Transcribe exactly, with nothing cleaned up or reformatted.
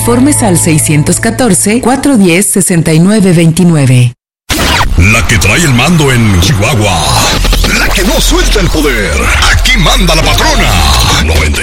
Informes al seis uno cuatro, cuatro uno cero, seis nueve dos nueve. La que trae el mando en Chihuahua. La que no suelta el poder. Aquí manda la patrona. noventa